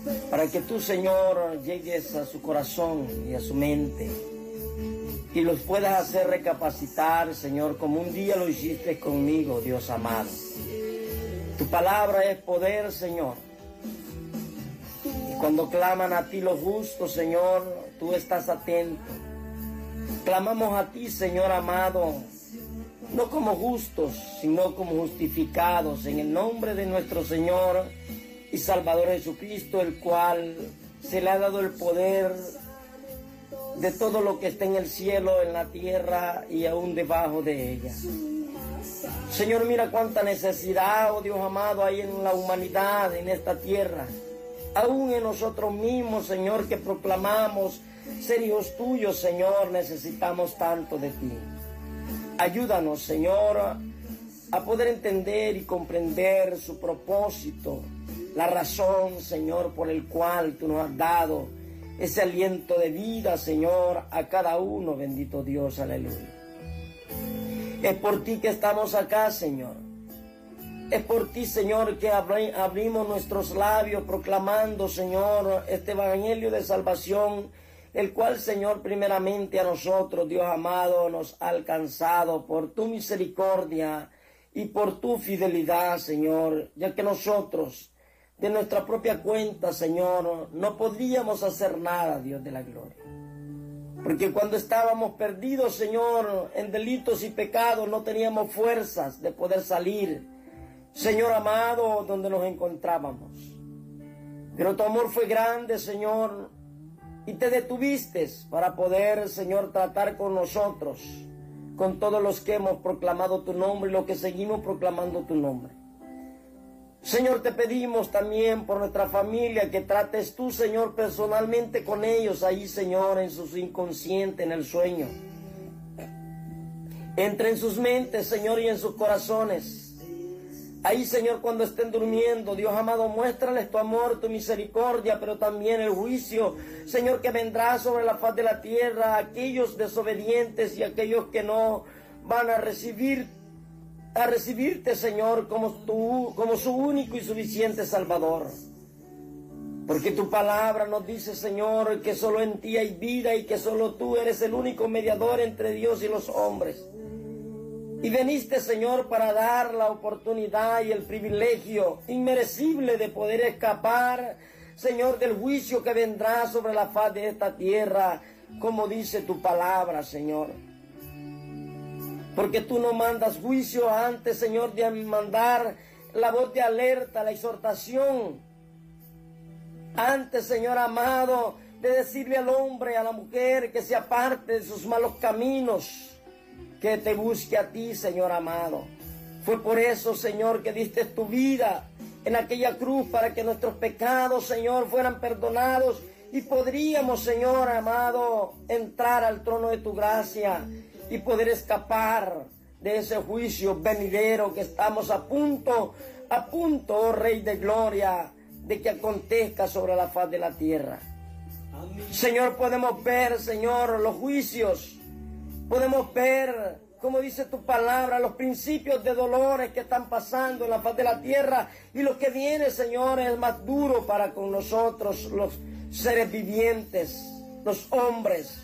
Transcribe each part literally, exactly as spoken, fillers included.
para que tú, Señor, llegues a su corazón y a su mente y los puedas hacer recapacitar, Señor, como un día lo hiciste conmigo, Dios amado. Tu palabra es poder, Señor. Y cuando claman a ti los justos, Señor, tú estás atento. Clamamos a ti, Señor amado, no como justos, sino como justificados, en el nombre de nuestro Señor y Salvador Jesucristo, el cual se le ha dado el poder de todo lo que está en el cielo, en la tierra y aún debajo de ella. Señor, mira cuánta necesidad, oh Dios amado, hay en la humanidad, en esta tierra, aún en nosotros mismos, Señor, que proclamamos ser hijos tuyos, Señor, necesitamos tanto de ti. Ayúdanos, Señor, a poder entender y comprender su propósito, la razón, Señor, por el cual tú nos has dado ese aliento de vida, Señor, a cada uno, bendito Dios, aleluya. Es por ti que estamos acá, Señor. Es por ti, Señor, que abri- abrimos nuestros labios proclamando, Señor, este evangelio de salvación, el cual, Señor, primeramente a nosotros, Dios amado, nos ha alcanzado por tu misericordia y por tu fidelidad, Señor, ya que nosotros, de nuestra propia cuenta, Señor, no podríamos hacer nada, Dios de la gloria. Porque cuando estábamos perdidos, Señor, en delitos y pecados, no teníamos fuerzas de poder salir, Señor amado, donde nos encontrábamos. Pero tu amor fue grande, Señor, y te detuviste para poder, Señor, tratar con nosotros, con todos los que hemos proclamado tu nombre y los que seguimos proclamando tu nombre. Señor, te pedimos también por nuestra familia que trates tú, Señor, personalmente con ellos ahí, Señor, en su inconsciente, en el sueño. Entra en sus mentes, Señor, y en sus corazones. Ahí, Señor, cuando estén durmiendo, Dios amado, muéstrales tu amor, tu misericordia, pero también el juicio, Señor, que vendrá sobre la faz de la tierra, aquellos desobedientes y aquellos que no van a recibir, a recibirte, Señor, como tu, como su único y suficiente Salvador. Porque tu palabra nos dice, Señor, que solo en ti hay vida y que solo tú eres el único mediador entre Dios y los hombres. Y veniste, Señor, para dar la oportunidad y el privilegio inmerecible de poder escapar, Señor, del juicio que vendrá sobre la faz de esta tierra, como dice tu palabra, Señor. Porque tú no mandas juicio antes, Señor, de mandar la voz de alerta, la exhortación. Antes, Señor amado, de decirle al hombre, a la mujer, que se aparte de sus malos caminos, que te busque a ti, Señor amado. Fue por eso, Señor, que diste tu vida en aquella cruz para que nuestros pecados, Señor, fueran perdonados y podríamos, Señor amado, entrar al trono de tu gracia y poder escapar de ese juicio venidero que estamos a punto, a punto, oh Rey de Gloria, de que acontezca sobre la faz de la tierra. Señor, podemos ver, Señor, los juicios. Podemos ver, como dice tu palabra, los principios de dolores que están pasando en la faz de la tierra. Y lo que viene, Señor, es más duro para con nosotros, los seres vivientes, los hombres,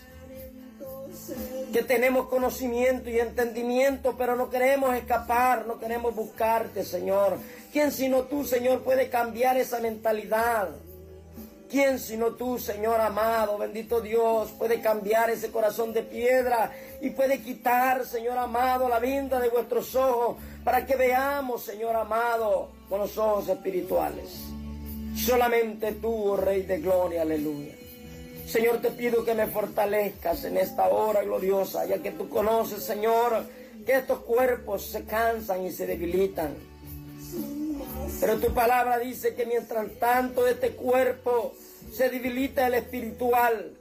que tenemos conocimiento y entendimiento, pero no queremos escapar, no queremos buscarte, Señor. ¿Quién sino tú, Señor, puede cambiar esa mentalidad? ¿Quién sino tú, Señor amado, bendito Dios, puede cambiar ese corazón de piedra y puede quitar, Señor amado, la venda de vuestros ojos para que veamos, Señor amado, con los ojos espirituales? Solamente tú, oh Rey de Gloria, aleluya. Señor, te pido que me fortalezcas en esta hora gloriosa, ya que tú conoces, Señor, que estos cuerpos se cansan y se debilitan. Pero tu palabra dice que mientras tanto este cuerpo se debilita el espiritual,